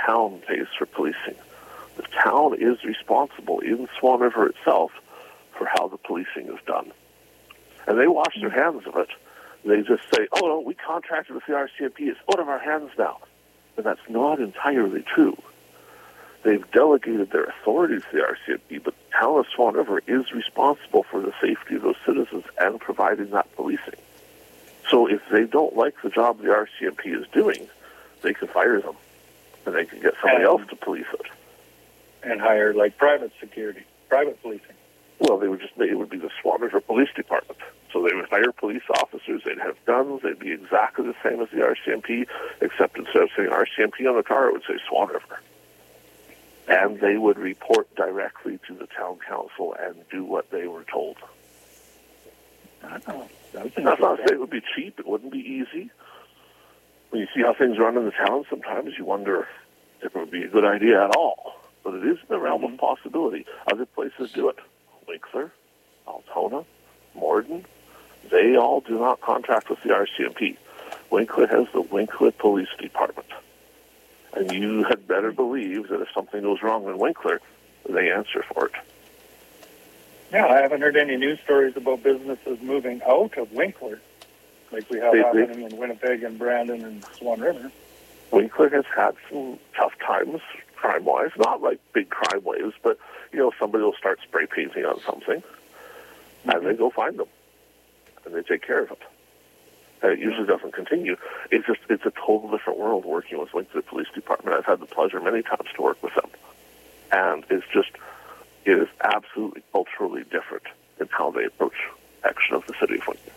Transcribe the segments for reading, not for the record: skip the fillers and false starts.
town pays for policing. The town is responsible in Swan River itself for how the policing is done. And they wash their hands of it. They just say, oh, no, we contracted with the RCMP. It's out of our hands now. And that's not entirely true. They've delegated their authority to the RCMP, but the town of Swan River is responsible for the safety of those citizens and providing that policing. So if they don't like the job the RCMP is doing, they can fire them, and they can get somebody else to police it. And hire, like, private security, private policing. Well, it would be the Swan River Police Department. So they would hire police officers, they'd have guns, they'd be exactly the same as the RCMP, except instead of saying RCMP on the car, it would say Swan River. And they would report directly to the town council and do what they were told. That's not to say it would be cheap, it wouldn't be easy. When you see how things run in the town, sometimes you wonder if it would be a good idea at all. But it is in the realm of possibility. Other places do it. Winkler, Altona, Morden, they all do not contract with the RCMP. Winkler has the Winkler Police Department. And you had better believe that if something goes wrong in Winkler, they answer for it. Yeah, I haven't heard any news stories about businesses moving out of Winkler, like we have happening in Winnipeg and Brandon and Swan River. Winkler has had some tough times, crime-wise. Not like big crime waves, but, somebody will start spray painting on something, and they go find them, and they take care of it. And it usually doesn't continue. It's a total different world working with Winkler Police Department. I've had the pleasure many times to work with them. And it is absolutely culturally different in how they approach action of the city of Winkler.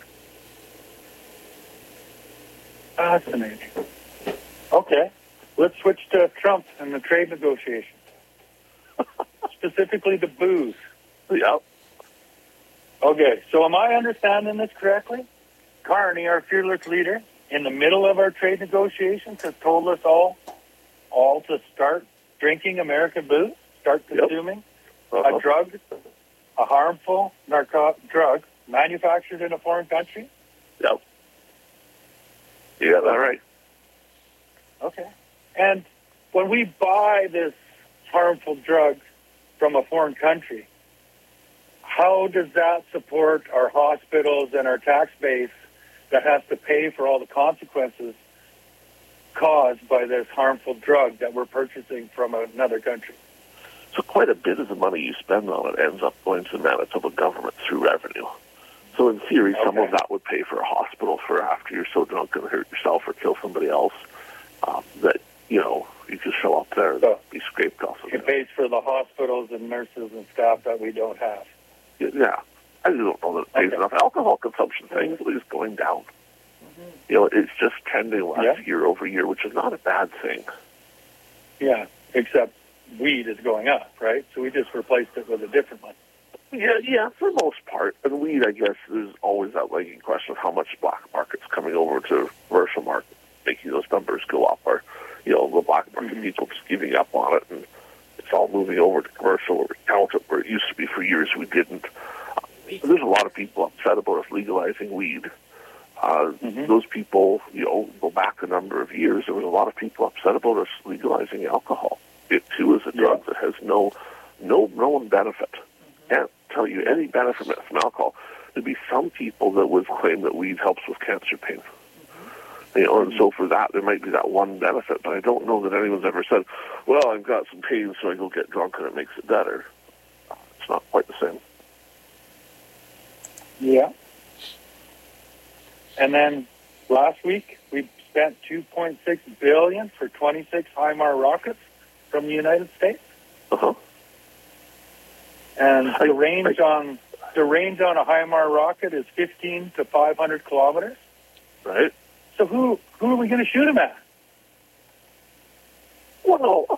Fascinating. Okay, let's switch to Trump and the trade negotiations. Specifically the booze. Yeah. Okay, so am I understanding this correctly? Carney, our fearless leader, in the middle of our trade negotiations, has told us all to start drinking American booze, start consuming a drug, a harmful drug manufactured in a foreign country? Yep. You got that right. Okay. And when we buy this harmful drug from a foreign country, how does that support our hospitals and our tax base that has to pay for all the consequences caused by this harmful drug that we're purchasing from another country? So quite a bit of the money you spend on it ends up going to the Manitoba government through revenue. So in theory, some of that would pay for a hospital for after you're so drunk and hurt yourself or kill somebody else that, you can show up there and be scraped off of it. It pays for the hospitals and nurses and staff that we don't have. Yeah. I don't know that it pays enough. Alcohol consumption, thankfully, is going down. It's just trending less year over year, which is not a bad thing. Yeah, except weed is going up, right? So we just replaced it with a different one. Yeah, for the most part. And weed, I guess, there's always that lagging question of how much black market's coming over to commercial market, making those numbers go up, or, the black market people just giving up on it, and it's all moving over to commercial, or count it where it used to be for years we didn't. There's a lot of people upset about us legalizing weed. Those people, go back a number of years, there was a lot of people upset about us legalizing alcohol. It, too, is a drug that has no known benefit. Can't tell you any benefit from alcohol. There'd be some people that would claim that weed helps with cancer pain. And so for that, there might be that one benefit, but I don't know that anyone's ever said, well, I've got some pain, so I go get drunk and it makes it better. It's not quite the same. Yeah. And then last week, we spent $2.6 billion for 26 HIMARS rockets from the United States. And the range on a HIMARS rocket is 15 to 500 kilometers. Right. So who are we going to shoot them at? Well,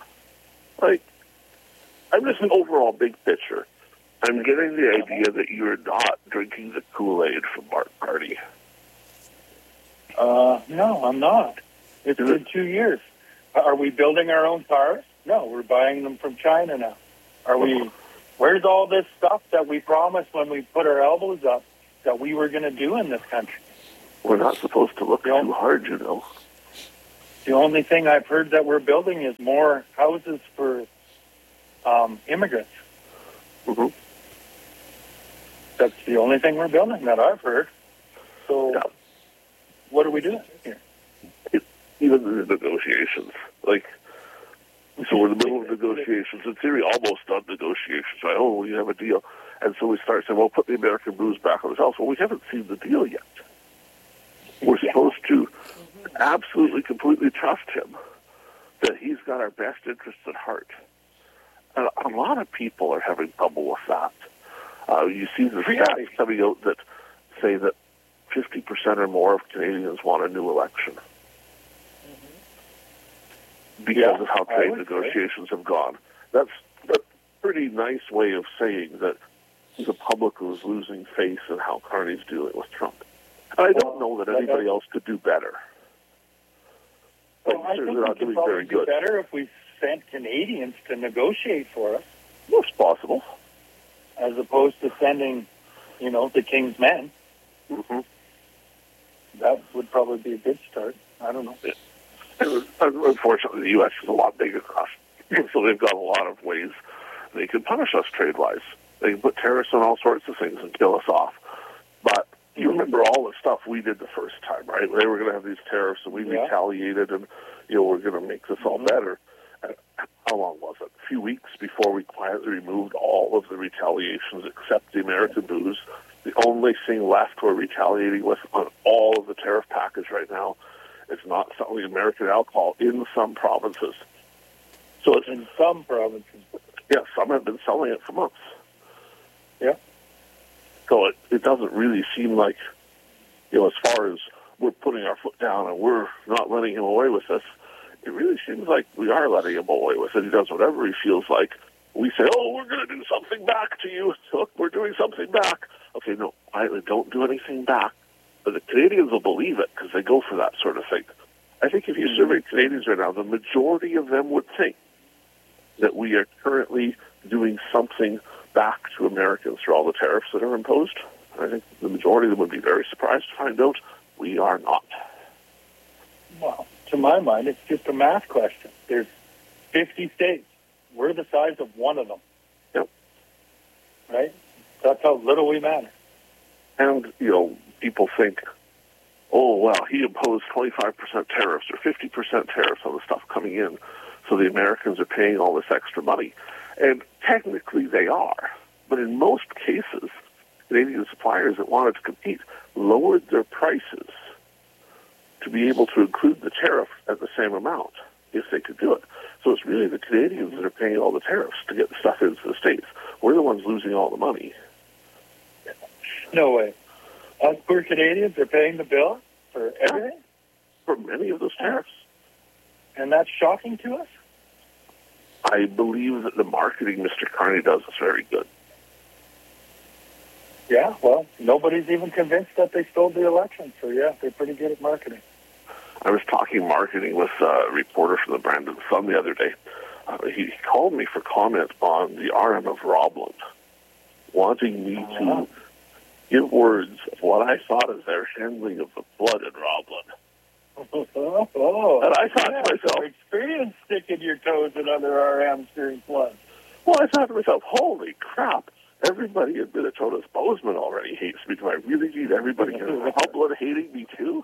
I'm just an overall big picture. I'm getting the idea that you're not drinking the Kool-Aid from Mark Carney. No, I'm not. It's been 2 years. Are we building our own cars? No, we're buying them from China now. Where's all this stuff that we promised when we put our elbows up that we were going to do in this country? We're not supposed to look too hard, Do The only thing I've heard that we're building is more houses for immigrants. Mm-hmm. That's the only thing we're building that I've heard. So what are we doing here? Even the negotiations. So we're in the middle of negotiations. In theory, almost done negotiations. Right? Oh, you have a deal. And so we start saying, well, put the American blues back on the shelf. Well, we haven't seen the deal yet. We're supposed to absolutely, completely trust him that he's got our best interests at heart. And a lot of people are having trouble with that. You see the stats coming out that say that 50% or more of Canadians want a new election because of how trade negotiations have gone. That's a pretty nice way of saying that the public is losing faith in how Carney's dealing with Trump. And I don't know that anybody else could do better. Well, I think we could probably do better if we sent Canadians to negotiate for us. Most possible. As opposed to sending, the King's men. Mm-hmm. That would probably be a good start. I don't know. Yeah. Unfortunately, the U.S. is a lot bigger than us, so they've got a lot of ways they can punish us trade-wise. They can put tariffs on all sorts of things and kill us off. But you remember all the stuff we did the first time, right? They were going to have these tariffs, and we retaliated, and we're going to make this all better. And how long was it? A few weeks before we quietly removed all of the retaliations except the American booze. The only thing left we're retaliating with on all of the tariff package right now is not selling American alcohol in some provinces. So it's in some provinces. Yeah, some have been selling it for months. Yeah. So it doesn't really seem like, as far as we're putting our foot down and we're not letting him away with this, it really seems like we are letting him away with it. He does whatever he feels like. We say, oh, we're going to do something back to you. Look, we're doing something back. Okay, no, I don't do anything back. But the Canadians will believe it because they go for that sort of thing. I think if you survey Canadians right now, the majority of them would think that we are currently doing something back to Americans for all the tariffs that are imposed. I think the majority of them would be very surprised to find out we are not. Well, to my mind, it's just a math question. There's 50 states. We're the size of one of them. Yep. Right? That's how little we matter. And, people think, oh, well, he imposed 25% tariffs or 50% tariffs on the stuff coming in, so the Americans are paying all this extra money. And technically they are. But in most cases, Canadian suppliers that wanted to compete lowered their prices to be able to include the tariff at the same amount if they could do it. So it's really the Canadians that are paying all the tariffs to get the stuff into the States. We're the ones losing all the money. No way. Us poor Canadians are paying the bill for everything? For many of those tariffs. And that's shocking to us? I believe that the marketing Mr. Carney does is very good. Yeah, well, nobody's even convinced that they stole the election. So, yeah, they're pretty good at marketing. I was talking marketing with a reporter from the Brandon Sun the other day. He called me for comment on the RM of Robland, wanting me to give words of what I thought is their handling of the flood in Roblin. And I thought to myself, experience sticking your toes in other RMs during floods. Well, I thought to myself, holy crap, everybody in Minnesota's Bozeman already hates me. Do I really need everybody in Roblin hating me too?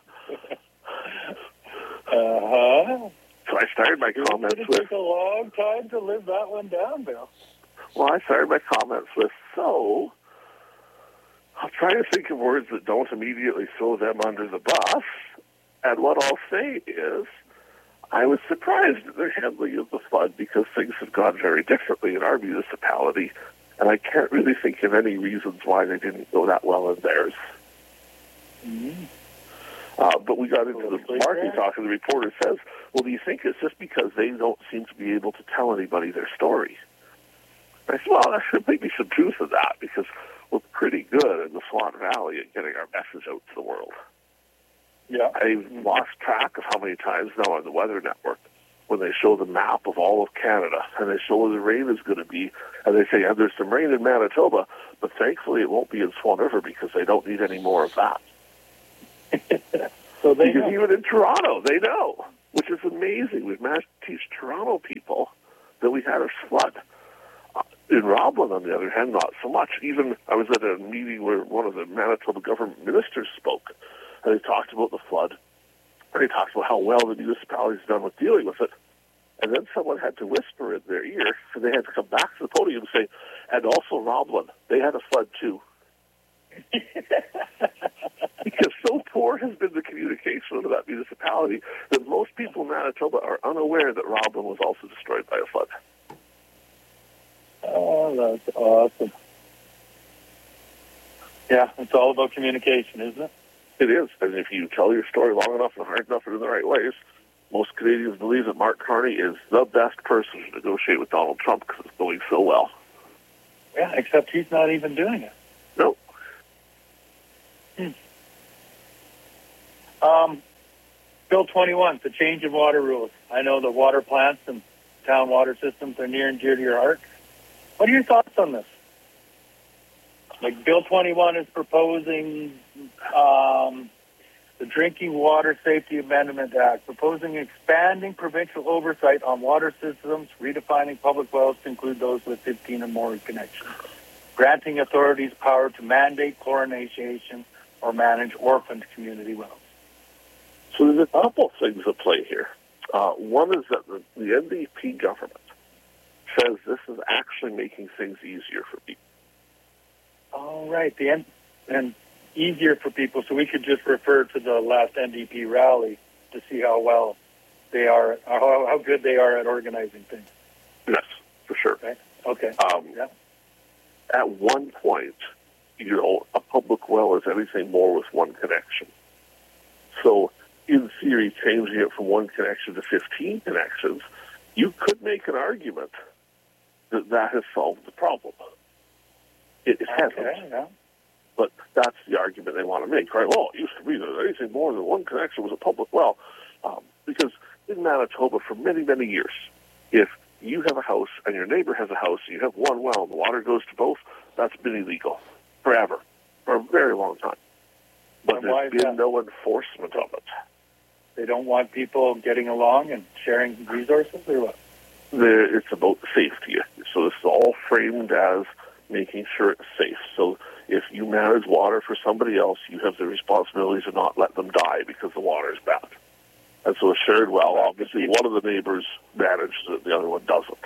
So I started my comments with... It took a long time to live that one down, Bill. Well, I started my comments with, so... I'll try to think of words that don't immediately throw them under the bus. And what I'll say is, I was surprised at their handling of the flood because things have gone very differently in our municipality. And I can't really think of any reasons why they didn't go that well in theirs. Mm-hmm. But we got into the market talk, and the reporter says, well, do you think it's just because they don't seem to be able to tell anybody their story? And I said, well, there might be some truth to that, because we're pretty good in the Swan Valley at getting our message out to the world. Yeah. I've lost track of how many times now on the Weather Network, when they show the map of all of Canada, and they show where the rain is going to be, and they say, yeah, there's some rain in Manitoba, but thankfully it won't be in Swan River because they don't need any more of that. So they because even in Toronto, they know. which is amazing. We've managed to teach Toronto people that we had a flood. In Roblin, on the other hand, not so much. Even I was at a meeting where one of the Manitoba government ministers spoke, and he talked about the flood, and he talked about how well the municipality's done with dealing with it. And then someone had to whisper in their ear, and they had to come back to the podium and say, and also Roblin, they had a flood too. Because so poor has been the communication of that municipality that most people in Manitoba are unaware that Roblin was also destroyed by a flood. Oh, that's awesome. Yeah, it's all about communication, isn't it? It is. And if you tell your story long enough and hard enough and in the right ways, most Canadians believe that Mark Carney is the best person to negotiate with Donald Trump because it's going so well. Yeah, except he's not even doing it. No. Bill 21, the change of water rules. I know the water plants and town water systems are near and dear to your heart. What are your thoughts on this? Like Bill 21 is proposing the Drinking Water Safety Amendment Act, proposing expanding provincial oversight on water systems, redefining public wells to include those with 15 or more connections, granting authorities power to mandate chlorination or manage orphaned community wells. So there's a couple of things at play here. One is that the NDP government says this is actually making things easier for people. All right, and easier for people. So we could just refer to the last NDP rally to see how well they are, how good they are at organizing things. Yes, for sure. Okay. Yeah. At one point, a public well is anything more with one connection. So, in theory, changing it from one connection to 15 connections, you could make an argument that has solved the problem. It hasn't. Yeah. But that's the argument they want to make, right? Well, it used to be that anything more than one connection was a public well. Because in Manitoba, for many, many years, if you have a house and your neighbor has a house and you have one well and the water goes to both, that's been illegal forever, for a very long time. But there's been no enforcement of it. They don't want people getting along and sharing resources, or what? It's about safety. So this is all framed as making sure it's safe. So if you manage water for somebody else, you have the responsibility to not let them die because the water is bad. And so a shared well, obviously one of the neighbors manages it, the other one doesn't.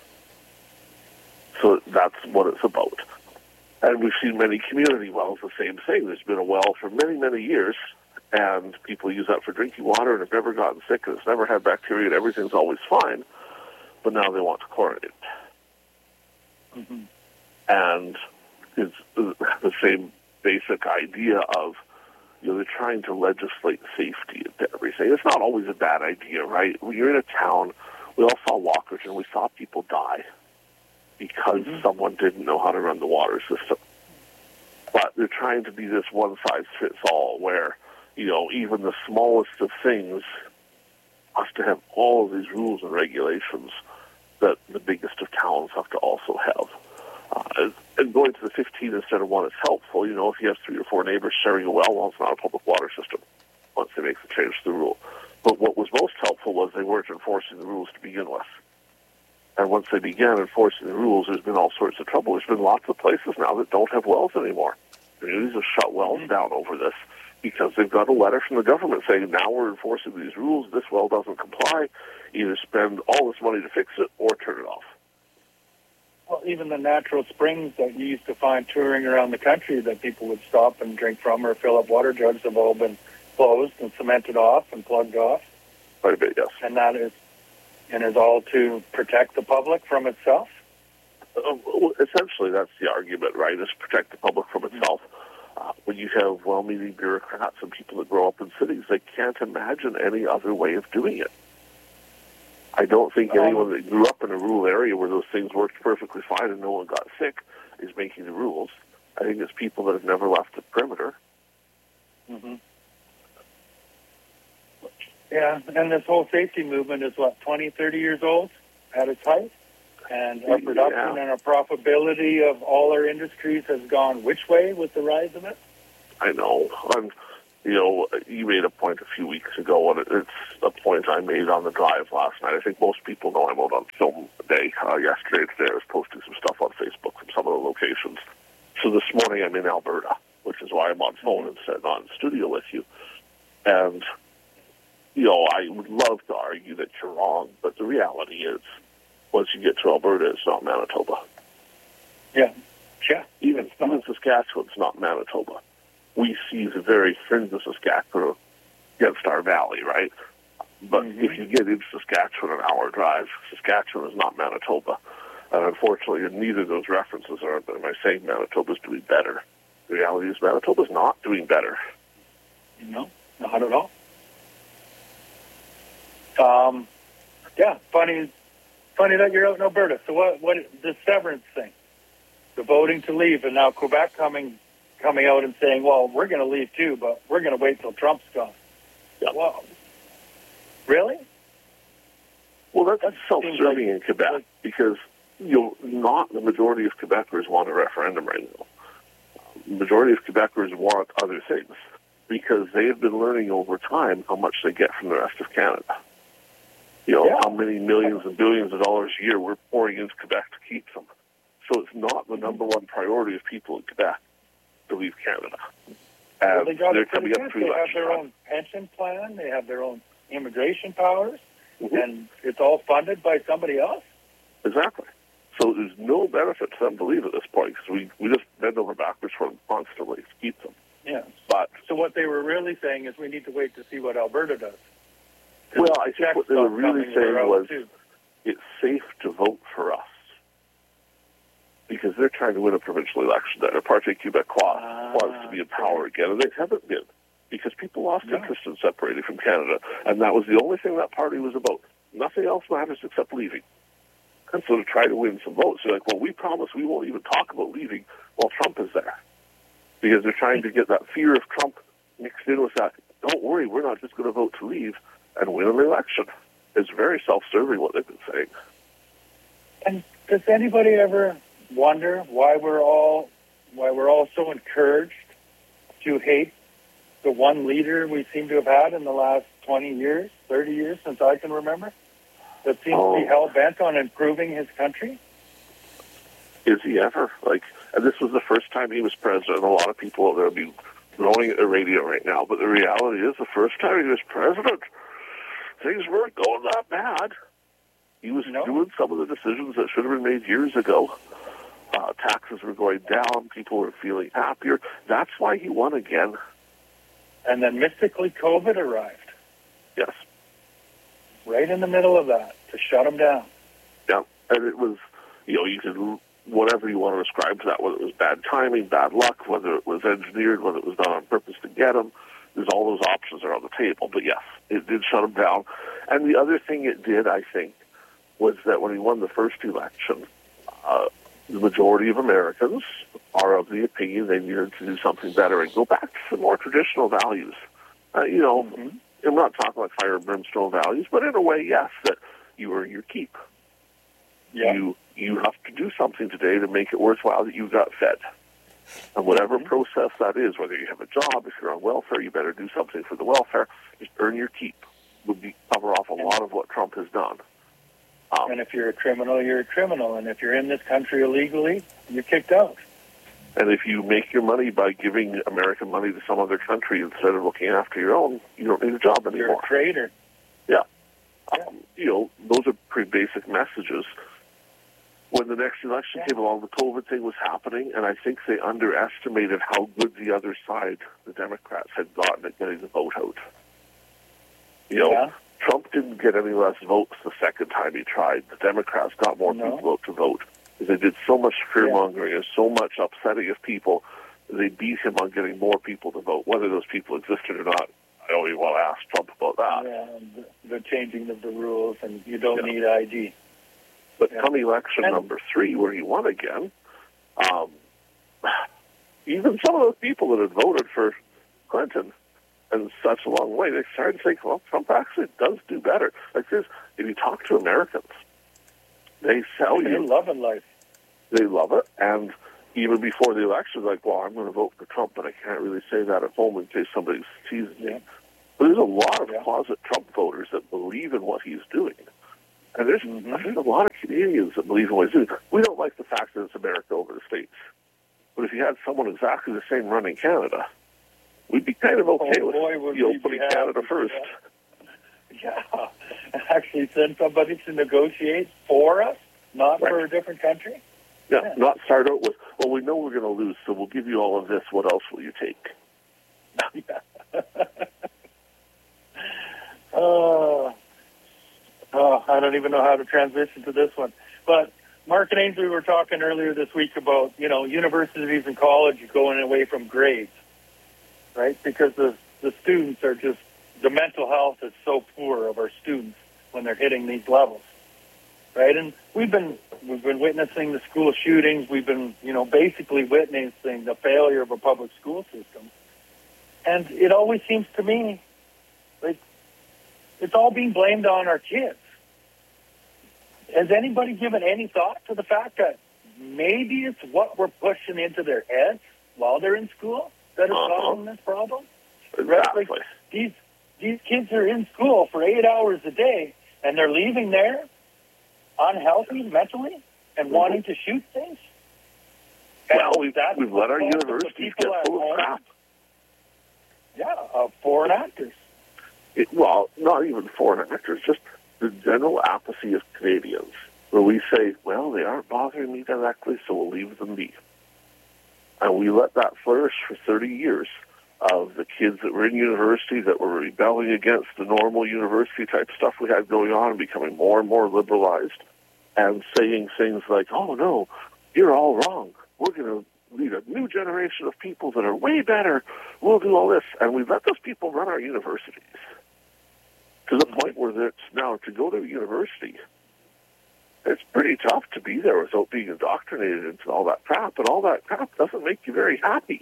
So that's what it's about. And we've seen many community wells, the same thing. There's been a well for many, many years, and people use that for drinking water and have never gotten sick, and it's never had bacteria, and everything's always fine. But now they want to chlorinate it. Mm-hmm. And it's the same basic idea of, they're trying to legislate safety into everything. It's not always a bad idea, right? When you're in a town, we all saw Walkerton, we saw people die because someone didn't know how to run the water system. But they're trying to be this one-size-fits-all where, even the smallest of things has to have all of these rules and regulations that the biggest of towns have to also have. And going to the 15 instead of one is helpful. If you have 3 or 4 neighbors sharing a well, it's not a public water system once they make the change to the rule. But what was most helpful was they weren't enforcing the rules to begin with. And once they began enforcing the rules, there's been all sorts of trouble. There's been lots of places now that don't have wells anymore. Communities have shut wells down over this because they've got a letter from the government saying, now we're enforcing these rules, this well doesn't comply, either spend all this money to fix it or turn it off. Well, even the natural springs that you used to find touring around the country that people would stop and drink from or fill up water jugs have all been closed and cemented off and plugged off. Quite a bit, yes. And that is all to protect the public from itself? Essentially, that's the argument, right, is protect the public from itself. When you have well-meaning bureaucrats and people that grow up in cities, they can't imagine any other way of doing it. I don't think anyone that grew up in a rural area where those things worked perfectly fine and no one got sick is making the rules. I think it's people that have never left the perimeter. Mm-hmm. Yeah, and this whole safety movement is, 20, 30 years old at its height? And our production and our profitability of all our industries has gone which way with the rise of it? I know. You know, you made a point a few weeks ago, and it's a point I made on the drive last night. I think most people know I'm out on film day. Yesterday, today, I was posting some stuff on Facebook from some of the locations. So this morning, I'm in Alberta, which is why I'm on phone instead of on studio with you. And, you know, I would love to argue that you're wrong, but the reality is, once you get to Alberta, it's not Manitoba. Yeah. Even Saskatchewan's not Manitoba. We see the very fringe of Saskatchewan against our valley, right? But if you get into Saskatchewan, an hour drive, Saskatchewan is not Manitoba. And unfortunately, neither of those references are, am I saying Manitoba's doing better? The reality is Manitoba's not doing better. No, not at all. Yeah, funny that you're out in Alberta. So what the severance thing, the voting to leave, and now Quebec coming out and saying, well, we're going to leave too, but we're going to wait till Trump's gone. Yeah. Well, really? Well, that's self-serving in Quebec because, you know, not the majority of Quebecers want a referendum right now. The majority of Quebecers want other things because they have been learning over time how much they get from the rest of Canada. You know, how many millions and billions of dollars a year we're pouring into Quebec to keep them. So it's not the number one priority of people in Quebec to leave Canada. Well, they're coming up through They have their own pension plan. They have their own immigration powers. And it's all funded by somebody else? Exactly. So there's no benefit to them to leave at this point because we just bend over backwards for them constantly to keep them. Yeah. But so what they were really saying is we need to wait to see what Alberta does. Well, I think what they were really saying was it's safe to vote for us because they're trying to win a provincial election. Their Parti Québécois wants to be in power again, and they haven't been because people lost interest in separating from Canada, and that was the only thing that party was about. Nothing else matters except leaving. And so to try to win some votes, they're like, well, we promise we won't even talk about leaving while Trump is there because they're trying to get that fear of Trump mixed in with that. Don't worry, we're not just going to vote to leave and win an election. It's very self-serving what they've been saying. And does anybody ever wonder why we're all so encouraged to hate the one leader we seem to have had in the last 20 years, 30 years since I can remember, that seems to be hell-bent on improving his country? Is he ever? And this was the first time he was president, and a lot of people out there will be groaning at the radio right now, but the reality is the first time he was president, things weren't going that bad. He was doing some of the decisions that should have been made years ago. Taxes were going down. People were feeling happier. That's why he won again. And then mystically COVID arrived. Yes. Right in the middle of that to shut him down. Yeah. And it was, you could, whatever you want to ascribe to that, whether it was bad timing, bad luck, whether it was engineered, whether it was done on purpose to get him. There's all those options are on the table. But yes, it did shut him down. And the other thing it did, I think, was that when he won the first election, the majority of Americans are of the opinion they needed to do something better and go back to some more traditional values. I'm not talking like fire and brimstone values, but in a way, yes, that you earn your keep. Yeah. You have to do something today to make it worthwhile that you got fed. And whatever process that is, whether you have a job, if you're on welfare, you better do something for the welfare. Just earn your keep. Would cover off a lot of what Trump has done. And if you're a criminal, you're a criminal. And if you're in this country illegally, you're kicked out. And if you make your money by giving American money to some other country instead of looking after your own, you don't need a job anymore. You're a traitor. Yeah. Those are pretty basic messages. When the next election came along, the COVID thing was happening, and I think they underestimated how good the other side, the Democrats, had gotten at getting the vote out. Trump didn't get any less votes the second time he tried. The Democrats got more people out to vote. They did so much fear-mongering and so much upsetting of people, they beat him on getting more people to vote. Whether those people existed or not, I don't even want to ask Trump about that. Yeah, the changing of the rules, and you don't need ID. But come election number 3, where he won again, even some of those people that had voted for Clinton in such a long way, they started to think, well, Trump actually does do better. Like this, if you talk to Americans, they sell you. They love life. They love it, and even before the election, like, well, I'm going to vote for Trump, but I can't really say that at home in case somebody's teasing me. But there's a lot of closet Trump voters that believe in what he's doing. And there's a lot of Canadians that believe in what he's doing. We don't like the fact that it's America over the States. But if you had someone exactly the same running Canada, we'd be kind of okay with putting Canada first. Yeah. Actually send somebody to negotiate for us, not for a different country. Yeah, not start out with, well, we know we're going to lose, so we'll give you all of this. What else will you take? I don't even know how to transition to this one. But Mark and Ainsley were talking earlier this week about, universities and college going away from grades, right? Because the students are just, the mental health is so poor of our students when they're hitting these levels, right? And we've been witnessing the school shootings. We've been, basically witnessing the failure of a public school system. And it always seems to me like it's all being blamed on our kids. Has anybody given any thought to the fact that maybe it's what we're pushing into their heads while they're in school that is causing this problem? Exactly. Right? Like these kids are in school for 8 hours a day, and they're leaving there unhealthy mentally and wanting to shoot things. Well, we've let our universities get full of crap. Yeah, foreign actors. Well, not even foreign actors, just the general apathy of Canadians, where we say, well, they aren't bothering me directly, so we'll leave them be. And we let that flourish for 30 years of the kids that were in university that were rebelling against the normal university-type stuff we had going on and becoming more and more liberalized and saying things like, oh, no, you're all wrong. We're going to lead a new generation of people that are way better. We'll do all this. And we let those people run our universities to the point where it's now to go to university, it's pretty tough to be there without being indoctrinated into all that crap, and all that crap doesn't make you very happy.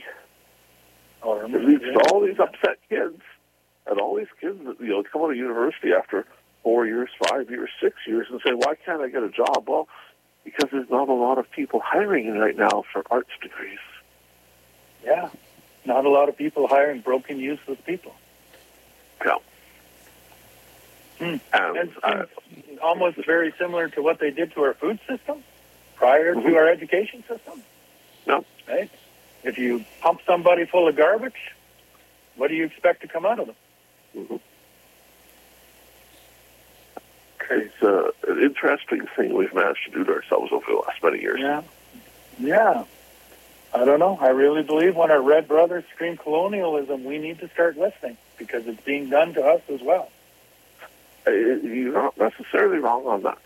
It leads to all these upset kids, and all these kids that come out of university after 4 years, 5 years, 6 years, and say, why can't I get a job? Well, because there's not a lot of people hiring right now for arts degrees. Yeah, not a lot of people hiring broken, useless people. Yeah. And almost very similar to what they did to our food system prior to our education system. No. Right? If you pump somebody full of garbage, what do you expect to come out of them? Mm-hmm. It's an interesting thing we've managed to do to ourselves over the last many years. Yeah. I don't know. I really believe when our red brothers scream colonialism, we need to start listening because it's being done to us as well. You're not necessarily wrong on that.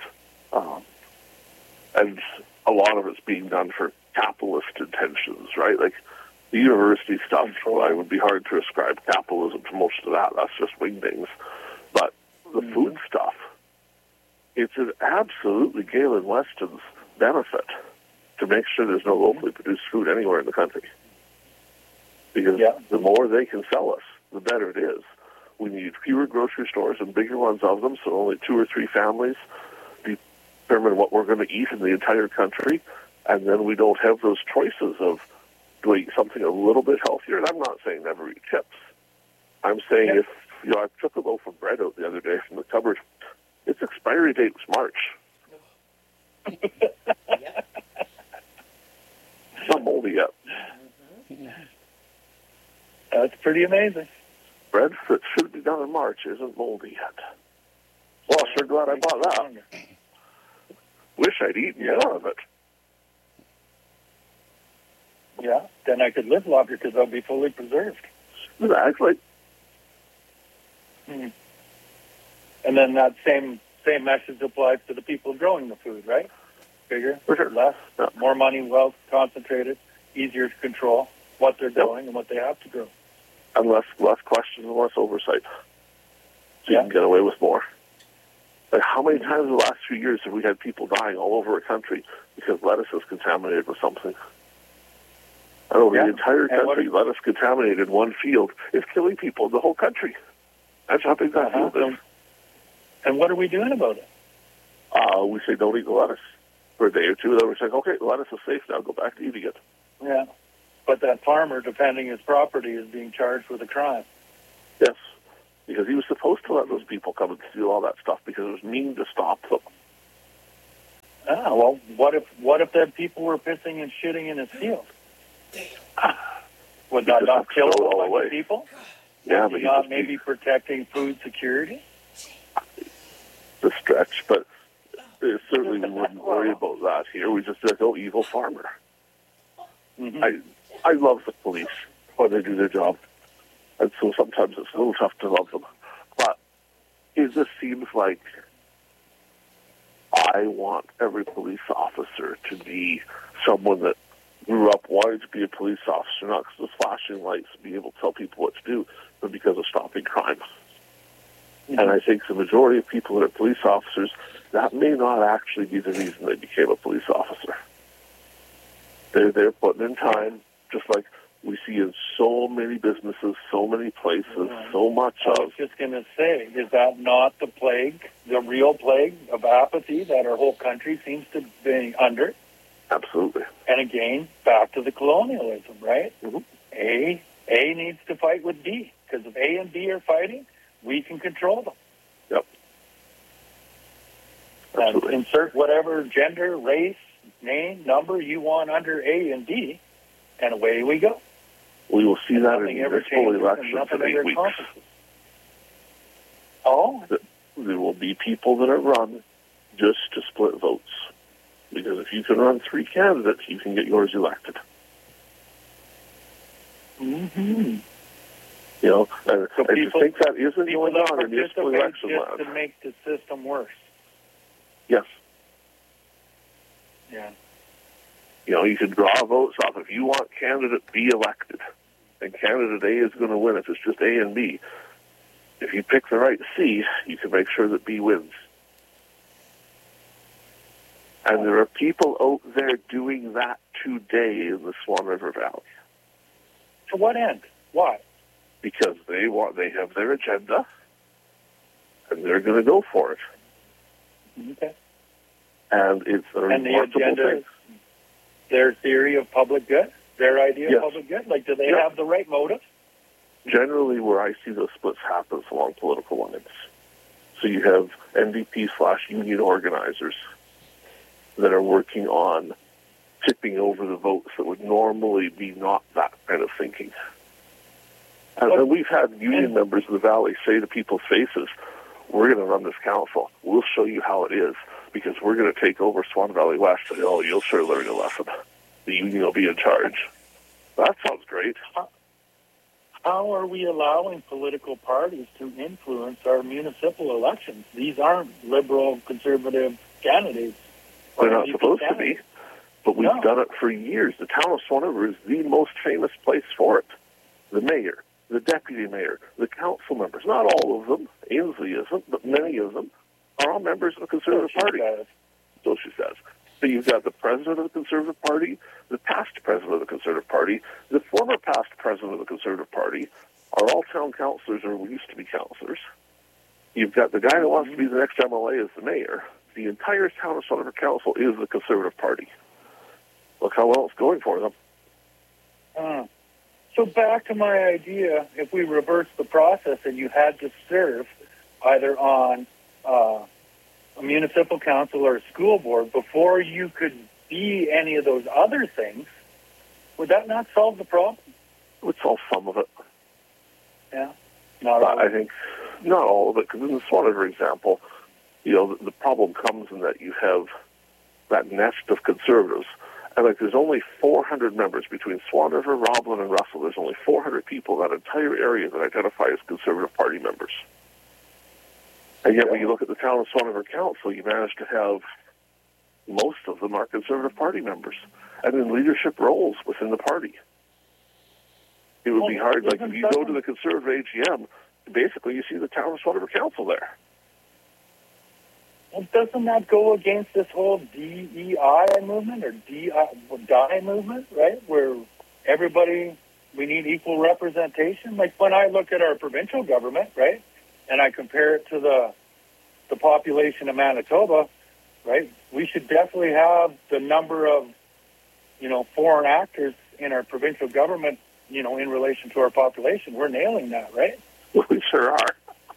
And a lot of it's being done for capitalist intentions, right? Like the university stuff, I would be hard to ascribe capitalism to most of that. That's just wingdings. But the food stuff, it's an absolutely Galen Weston's benefit to make sure there's no locally produced food anywhere in the country. Because the more they can sell us, the better it is. We need fewer grocery stores and bigger ones of them, so only 2 or 3 families determine what we're going to eat in the entire country, and then we don't have those choices of doing something a little bit healthier. And I'm not saying never eat chips. I'm saying if, I took a loaf of bread out the other day from the cupboard. Its expiry date was March. It's not moldy yet. That's pretty amazing. Bread that should be done in March isn't moldy yet. Well, I'm sure glad I bought that. Wish I'd eaten more of it. Yeah, then I could live longer because I'll be fully preserved. Exactly. And then that same message applies to the people growing the food, right? Bigger, less, more money, wealth, concentrated, easier to control what they're growing and what they have to grow. And less questions and less oversight. So you can get away with more. Like how many times in the last few years have we had people dying all over a country because lettuce is contaminated with something? And over the entire country, lettuce contaminated in one field is killing people in the whole country. That's how big that field is. And what are we doing about it? We say don't eat the lettuce for a day or two. Then we're saying, okay, the lettuce is safe now. Go back to eating it. Yeah. But that farmer defending his property is being charged with a crime. Yes, because he was supposed to let those people come and steal all that stuff because it was mean to stop them. Ah, well, what if the people were pissing and shitting in his field? Would that not kill a whole bunch of people? Yeah, but not maybe protecting food security? The stretch, but certainly we wouldn't worry about that here. We just said, "Oh, evil farmer." Mm-hmm. I love the police when they do their job, and so sometimes it's a little tough to love them. But it just seems like I want every police officer to be someone that grew up wanting to be a police officer, not because of flashing lights and be able to tell people what to do, but because of stopping crime. Mm-hmm. And I think the majority of people that are police officers, that may not actually be the reason they became a police officer. They're putting in time, just like we see in so many businesses, so many places, so much of. I was just going to say, is that not the plague, the real plague of apathy that our whole country seems to be under? Absolutely. And again, back to the colonialism, right? Mm-hmm. A needs to fight with B, because if A and B are fighting, we can control them. Yep. Absolutely. And insert whatever gender, race, name, number you want under A and D, and away we go. We will see that in municipal elections in 8 weeks. Oh? There will be people that are run just to split votes. Because if you can run 3 candidates, you can get yours elected. Mm-hmm. You know, and so I just think that isn't going on in municipal election just to make the system worse. Yes. Yeah. You know, you can draw votes off. If you want candidate B elected, and candidate A is going to win if it's just A and B, if you pick the right C, you can make sure that B wins. And there are people out there doing that today in the Swan River Valley. To what end? Why? Because they have their agenda, and they're going to go for it. Okay. And it's a remarkable thing. Their theory of public good, their idea of public good. Like, do they have the right motive? Generally, where I see those splits happen is along political lines. So you have NDP/union organizers that are working on tipping over the votes that would normally be not that kind of thinking. And we've had union members in the Valley say to people's faces, "We're going to run this council. We'll show you how it is, because we're going to take over Swan Valley West, and you'll sure learn a lesson. The union will be in charge." That sounds great. How are we allowing political parties to influence our municipal elections? These aren't liberal, conservative candidates. They're not supposed to be, but we've done it for years. The town of Swan River is the most famous place for it. The mayor, the deputy mayor, the council members, not all of them, Ainsley isn't, but many of them, are all members of the Conservative Party. So she says. So you've got the president of the Conservative Party, the past president of the Conservative Party, the former past president of the Conservative Party are all town councillors or used to be councillors. You've got the guy that wants to be the next MLA as the mayor. The entire town of Swan River Council is the Conservative Party. Look how well it's going for them. So back to my idea, if we reverse the process and you had to serve either on a municipal council or a school board before you could be any of those other things, would that not solve the problem? It would solve some of it. Yeah, not all. I think not all of it, because in the Swan River example, you know, the problem comes in that you have that nest of conservatives. And like, there's only 400 members between Swan River, Roblin, and Russell. There's only 400 people in that entire area that identify as Conservative Party members. And yet, when you look at the town of Swan River Council, you manage to have most of them are Conservative Party members, and in leadership roles within the party. It would be hard. Like, if you go to the Conservative AGM, basically you see the town of Swan River Council there. Well, doesn't that go against this whole DEI movement or DI movement, right? Where everybody, we need equal representation. Like, when I look at our provincial government, right, and I compare it to the population of Manitoba, right, we should definitely have the number of, foreign actors in our provincial government, in relation to our population. We're nailing that, right? We sure are.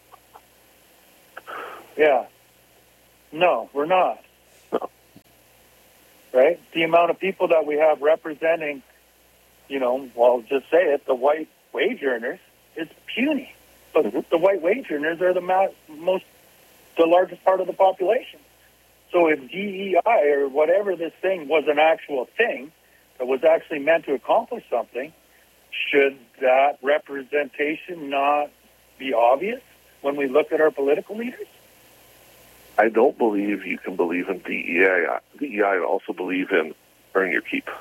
Yeah. No, we're not. No. Right? The amount of people that we have representing, I'll just say it, the white wage earners is puny. But the white wage earners are the largest part of the population. So if DEI or whatever this thing was an actual thing that was actually meant to accomplish something, should that representation not be obvious when we look at our political leaders? I don't believe you can believe in DEI. DEI and also believe in earn your keep.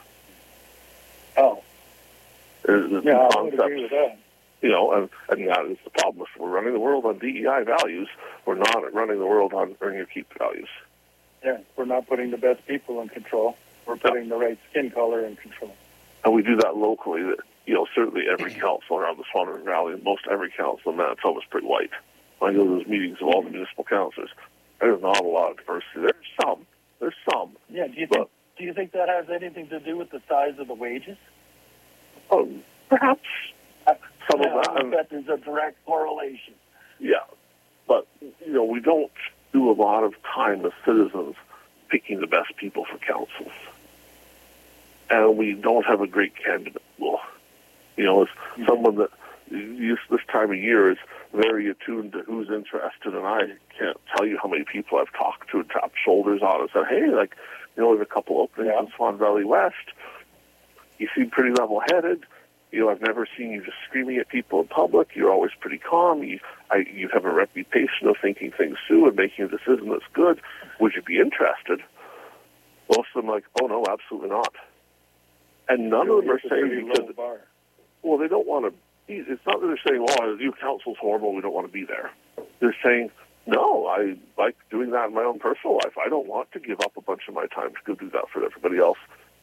Oh. There's yeah, concepts, I would agree with that. And that is the problem. If we're running the world on DEI values, we're not running the world on earn your keep values. Yeah, we're not putting the best people in control. We're putting the right skin color in control. And we do that locally. Certainly every council around the Swan River Valley, and most every council in Manitoba is pretty white. When I go to those meetings of all the municipal councillors, there's not a lot of diversity. There's some. Yeah, do you think that has anything to do with the size of the wages? Perhaps some of that. I bet there's a direct correlation. Yeah, but we don't do a lot of time as citizens picking the best people for councils, and we don't have a great candidate pool. As someone that this time of year is very attuned to who's interested, and I can't tell you how many people I've talked to and tapped shoulders on and said, hey, there's a couple openings in Swan Valley West. You seem pretty level-headed. I've never seen you just screaming at people in public. You're always pretty calm. You have a reputation of thinking things through and making a decision that's good. Would you be interested? Most of them are like, oh, no, absolutely not. And none of them are saying because, well, they don't want to be. It's not that they're saying, oh, your council's horrible, we don't want to be there. They're saying, no, I like doing that in my own personal life. I don't want to give up a bunch of my time to go do that for everybody else.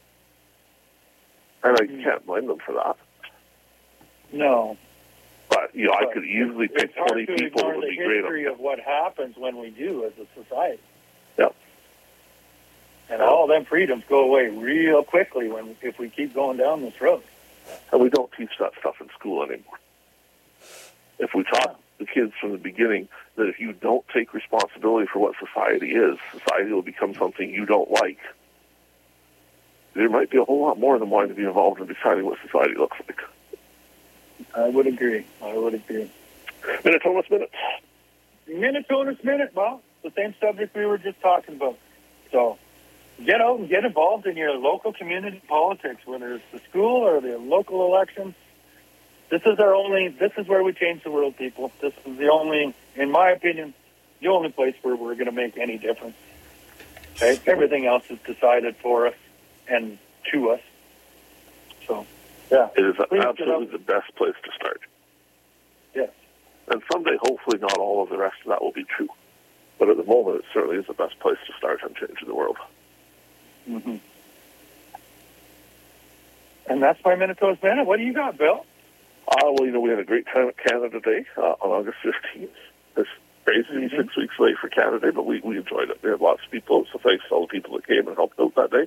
And I can't blame them for that. No. But, I could easily pick 20 people that would be great. It's hard to ignore the history of what happens when we do as a society. Yep. And all them freedoms go away real quickly if we keep going down this road. And we don't teach that stuff in school anymore. If we taught the kids from the beginning that if you don't take responsibility for what society is, society will become something you don't like, there might be a whole lot more than wanting to be involved in deciding what society looks like. I would agree. Minnetonus Minute. Minnetonus Minute, well, the same subject we were just talking about. So get out and get involved in your local community politics, whether it's the school or the local elections. This is where we change the world, people. This is the only, in my opinion, the only place where we're going to make any difference. Okay? Everything else is decided for us and to us. So, yeah. It is absolutely the best place to start. Yes. And someday, hopefully, not all of the rest of that will be true. But at the moment, it certainly is the best place to start on changing the world. Mm-hmm. And that's my Minnetonus Minute. What do you got, Bill? We had a great time at Canada Day on August 15th. It's crazy, 6 weeks late for Canada Day, but we enjoyed it. We had lots of people, so thanks to all the people that came and helped out that day.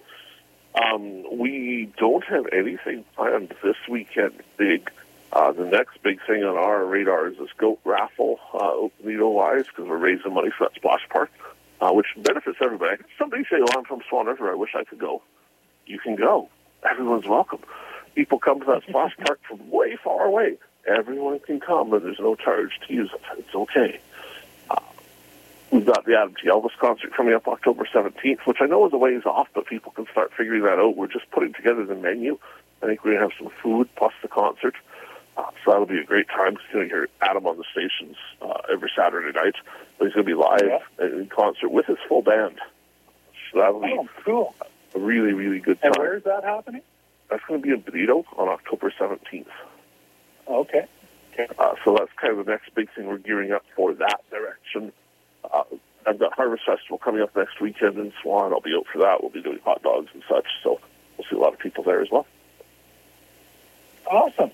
We don't have anything planned this weekend big. The next big thing on our radar is this goat raffle, Openito-wise, because we're raising money for that splash park, which benefits everybody. Somebody say, I'm from Swan River, I wish I could go. You can go. Everyone's welcome. People come to that splash park from way far away. Everyone can come, and there's no charge to use it. It's okay. We've got the Adam T. Elvis concert coming up October 17th, which I know is a ways off, but people can start figuring that out. We're just putting together the menu. I think we're going to have some food plus the concert. So that'll be a great time. You're going to hear Adam on the stations every Saturday night. But he's going to be live in concert with his full band. So that'll be cool. A really, really good time. And where is that happening? That's going to be in Benito on October 17th. Okay. So that's kind of the next big thing we're gearing up for that direction. I've got Harvest Festival coming up next weekend in Swan. I'll be out for that. We'll be doing hot dogs and such. So we'll see a lot of people there as well. Awesome.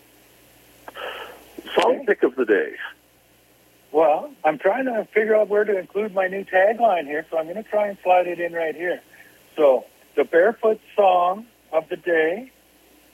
Song pick of the day. Well, I'm trying to figure out where to include my new tagline here, so I'm going to try and slide it in right here. So, the barefoot song of the day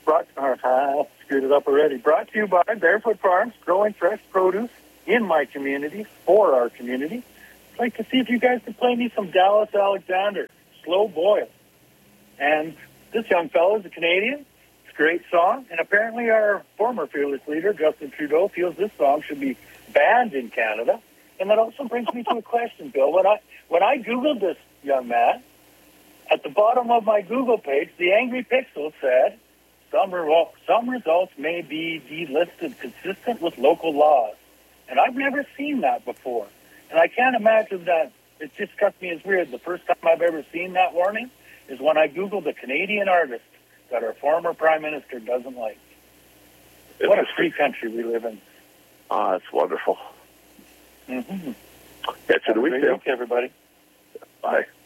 screwed it up already. Brought to you by Barefoot Farms, growing fresh produce in my community, for our community. I'd like to see if you guys could play me some Dallas Alexander, Slow Boil. And this young fellow is a Canadian. It's a great song. And apparently our former fearless leader, Justin Trudeau, feels this song should be banned in Canada. And that also brings me to a question, Bill. When I Googled this young man, at the bottom of my Google page, the Angry Pixel said, some results may be delisted consistent with local laws. And I've never seen that before. And I can't imagine that. It just struck me as weird. The first time I've ever seen that warning is when I Googled a Canadian artist that our former Prime Minister doesn't like. What a free country we live in. Ah, it's wonderful. Mm-hmm. Catch you in a week, everybody. Bye.